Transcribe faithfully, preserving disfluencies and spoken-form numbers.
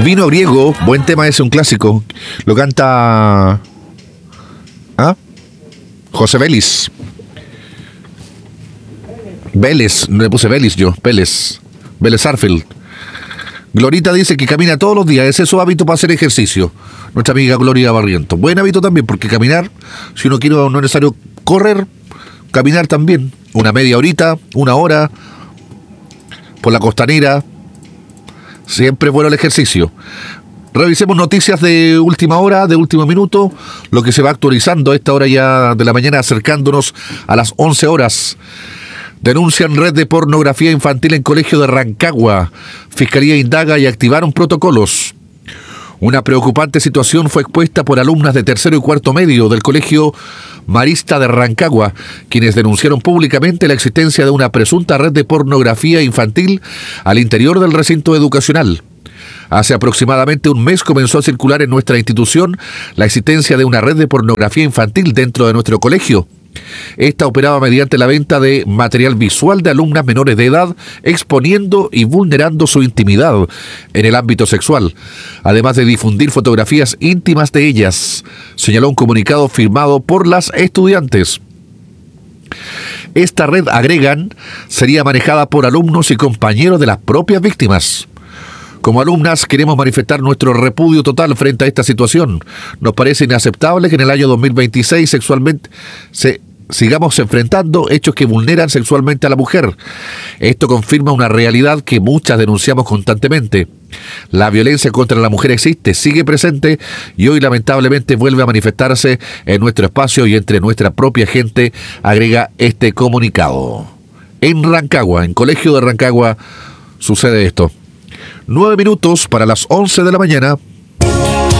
Vino griego, buen tema ese, un clásico. Lo canta... ¿Ah? José Vélez. Vélez, no le puse Vélez yo, Vélez. Vélez Arfield. Glorita dice que camina todos los días, ese es su hábito para hacer ejercicio. Nuestra amiga Gloria Barriento. Buen hábito también, porque caminar, si uno quiere, no es necesario correr, caminar también. Una media horita, una hora, por la costanera. Siempre es bueno el ejercicio. Revisemos noticias de última hora, de último minuto, lo que se va actualizando a esta hora ya de la mañana, acercándonos a las once horas. Denuncian red de pornografía infantil en colegio de Rancagua. Fiscalía indaga y activaron protocolos. Una preocupante situación fue expuesta por alumnas de tercero y cuarto medio del colegio Marista de Rancagua, quienes denunciaron públicamente la existencia de una presunta red de pornografía infantil al interior del recinto educacional. Hace aproximadamente un mes comenzó a circular en nuestra institución la existencia de una red de pornografía infantil dentro de nuestro colegio. Esta operaba mediante la venta de material visual de alumnas menores de edad, exponiendo y vulnerando su intimidad en el ámbito sexual, además de difundir fotografías íntimas de ellas, señaló un comunicado firmado por las estudiantes. Esta red, agregan, sería manejada por alumnos y compañeros de las propias víctimas. Como alumnas queremos manifestar nuestro repudio total frente a esta situación. Nos parece inaceptable que en el año dos mil veintiséis sexualmente se sigamos enfrentando hechos que vulneran sexualmente a la mujer. Esto confirma una realidad que muchas denunciamos constantemente. La violencia contra la mujer existe, sigue presente y hoy lamentablemente vuelve a manifestarse en nuestro espacio y entre nuestra propia gente, agrega este comunicado. En Rancagua, en Colegio de Rancagua, sucede esto. Nueve minutos para las once de la mañana.